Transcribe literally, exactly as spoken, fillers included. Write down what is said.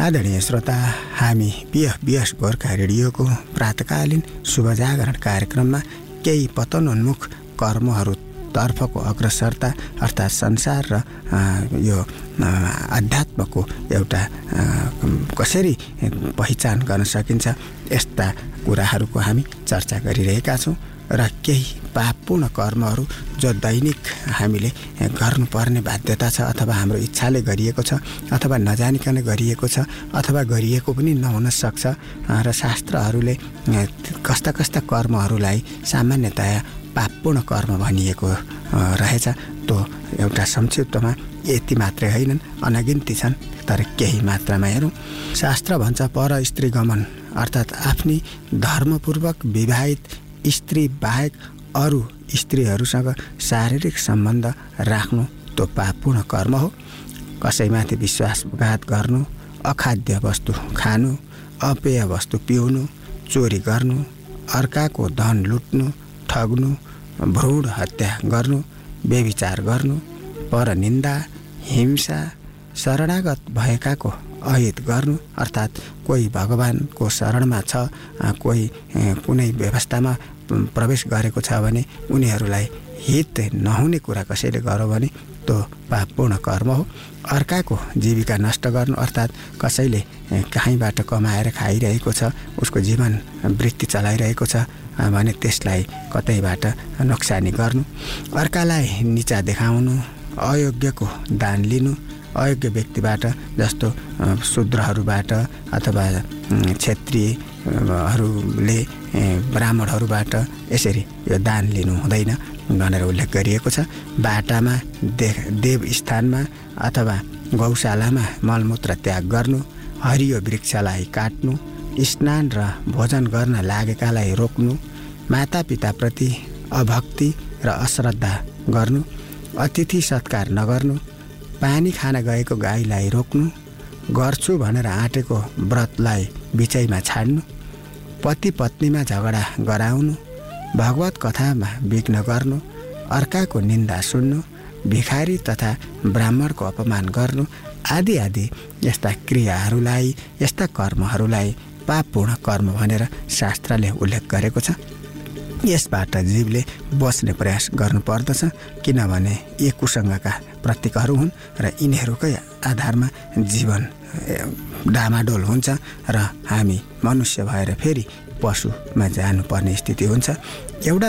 आदरणीय श्रोता, हामी बिएफ बिएस गोर्खा रेडियोको प्रातकालीन शुभ जागरण कार्यक्रममा केही पतनोन्मुख कर्महरूतर्फको अग्रसरता अर्थात् संसार र यो अध्यात्मको एउटा कसरी पहिचान गर्न सकिन्छ यस्ता कुराहरूको हामी चर्चा गरिरहेका छौँ र केही पापपूर्ण कर्महरू जो दैनिक हामीले गर्नुपर्ने बाध्यता छ अथवा हाम्रो इच्छाले गरिएको छ अथवा नजानिकन गरिएको छ अथवा गरिएको पनि नहुन सक्छ र शास्त्रहरूले कस्ता कस्ता कर्महरूलाई सामान्यतया पापपूर्ण कर्म भनिएको रहेछ। त्यो एउटा संक्षिप्तमा यति मात्रै होइनन्, अनगिन्ती छन्, तर केही मात्रामा हेरौँ। शास्त्र भन्छ पर स्त्री गमन अर्थात् आफ्नी धर्मपूर्वक विवाहित स्त्री बाहेक अरू स्त्रीहरूसँग शारीरिक सम्बन्ध राख्नु त्यो पापपूर्ण कर्म हो। कसैमाथि विश्वासघात गर्नु, अखाद्य वस्तु खानु, अपेय वस्तु पिउनु, चोरी गर्नु, अर्काको धन लुट्नु, ठग्नु, भ्रूण हत्या गर्नु, व्यभिचार गर्नु, परनिन्दा, हिंसा, शरणागत भएकाको अहित गर्नु अर्थात् कोही भगवानको शरणमा छ, कोही कुनै व्यवस्थामा प्रवेश गरेको छ भने उनीहरूलाई हित नहुने कुरा कसैले गर्यो भने त्यो पापपूर्ण कर्म हो। अर्काको जीविका नष्ट गर्नु अर्थात् कसैले कहीँबाट कमाएर खाइरहेको छ, उसको जीवन वृत्ति चलाइरहेको छ भने त्यसलाई कतैबाट नोक्सानी गर्नु, अर्कालाई निचा देखाउनु, अयोग्यको दान लिनु, अयोग्य व्यक्तिबाट जस्तो शूद्रहरूबाट अथवा क्षेत्रीयहरूले ब्राह्मणहरूबाट यसरी यो दान लिनु हुँदैन भनेर उल्लेख गरिएको छ। बाटामा दे देव स्थानमा अथवा गौशालामा मलमूत्र त्याग गर्नु, हरियो वृक्षलाई काट्नु, स्नान र भोजन गर्न लागेकालाई रोक्नु, मातापिताप्रति अभक्ति र अश्रद्धा गर्नु, अतिथि सत्कार नगर्नु, पानी खान गएको गाईलाई रोक्नु, गर्छु भनेर आँटेको व्रतलाई बिचैमा छाड्नु, पति पत्नीमा झगडा गराउनु, भगवत कथामा विघ्न गर्नु, अर्काको निन्दा सुन्नु, भिखारी तथा ब्राह्मणको अपमान गर्नु आदि आदि यस्ता क्रियाहरूलाई, यस्ता कर्महरूलाई पापपूर्ण कर्म भनेर शास्त्रले उल्लेख गरेको छ। यसबाट जीवले बच्ने प्रयास गर्नुपर्दछ, किनभने यी कुसङ्गका प्रतीकहरू हुन् र यिनीहरूकै आधारमा जीवन डामाडोल हुन्छ र हामी मनुष्य भएर फेरि पशुमा जानुपर्ने स्थिति हुन्छ। एउटा